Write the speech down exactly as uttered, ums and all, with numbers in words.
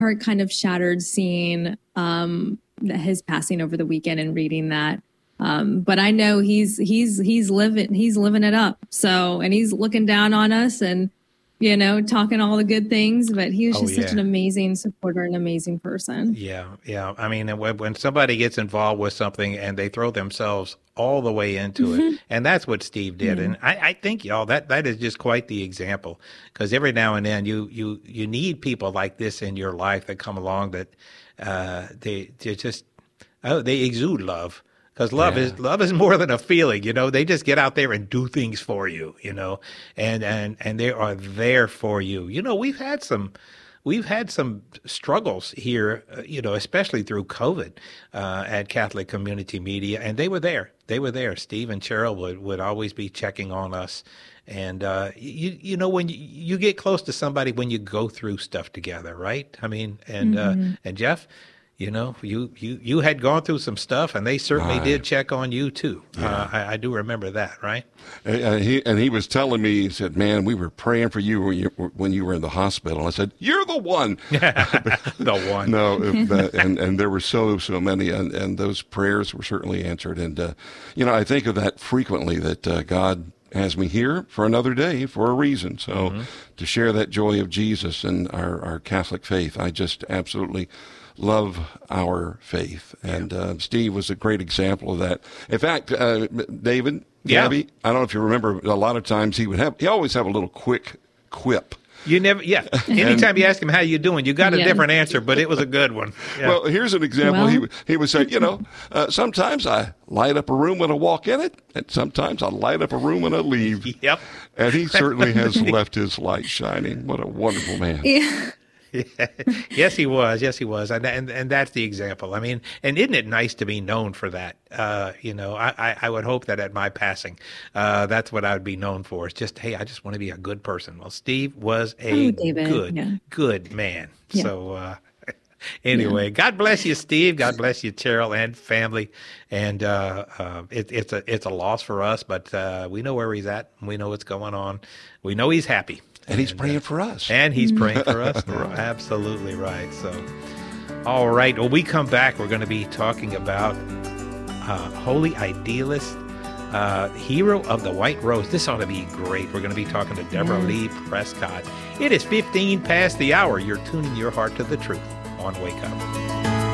heart kind of shattered seeing um, his passing over the weekend and reading that. Um, but I know he's he's he's living he's living it up. So, and he's looking down on us and, you know, talking all the good things. But he was Oh, just yeah. such an amazing supporter, an amazing person. Yeah, yeah. I mean, when, when somebody gets involved with something and they throw themselves all the way into Mm-hmm. it, and that's what Steve did. Yeah. And I, I think, y'all, that that is just quite the example. Because every now and then, you you you need people like this in your life that come along that uh, they they just oh they exude love. Because love Yeah. is love is more than a feeling, you know. They just get out there and do things for you, you know, and and and they are there for you. You know, we've had some. We've had some struggles here, uh, you know, especially through COVID uh, at Catholic Community Media, and they were there. They were there. Steve and Cheryl would, would always be checking on us. And, uh, you you know, when you, you get close to somebody when you go through stuff together, right? I mean, and uh, Mm-hmm. and Jeff, you know, you, you, you had gone through some stuff, and they certainly Right. did check on you, too. Yeah. Uh, I, I do remember that, right? And he, and he was telling me, he said, man, we were praying for you when you, when you were in the hospital. I said, you're the one. The one. No, but, and, and there were so, so many, and, and those prayers were certainly answered. And, uh, you know, I think of that frequently, that uh, God has me here for another day for a reason. So Mm-hmm. to share that joy of Jesus and our, our Catholic faith, I just absolutely love our faith. And uh, Steve was a great example of that. In fact, uh, David, Yeah. Gabby, I don't know if you remember, a lot of times he would have, he always have a little quick quip. You never, yeah. Anytime you ask him how you doing, you got a Yeah. different answer, but it was a good one. Yeah. Well, here's an example. Well- he he would say, you know, uh, sometimes I light up a room when I walk in it, and sometimes I light up a room when I leave. Yep. And he certainly has left his light shining. What a wonderful man. Yeah. Yes, he was. Yes, he was. And, and and that's the example. I mean, and isn't it nice to be known for that? Uh, you know, I, I, I would hope that at my passing, uh, that's what I would be known for. It's just, hey, I just want to be a good person. Well, Steve was a Oh, David, good, yeah. good man. Yeah. So, uh, anyway, God bless you, Steve. God bless you, Cheryl and family. And uh, uh, it, it's a it's a loss for us, but uh, we know where he's at. We know what's going on. We know he's happy. And he's uh, praying for us. And he's praying for us now. Absolutely right. So, all right. When we come back, we're going to be talking about uh, Holy Idealist, uh, Hero of the White Rose. This ought to be great. We're going to be talking to Deborah Yes. Lee Prescott. It is fifteen past the hour. You're tuning your heart to the truth on Wake Up.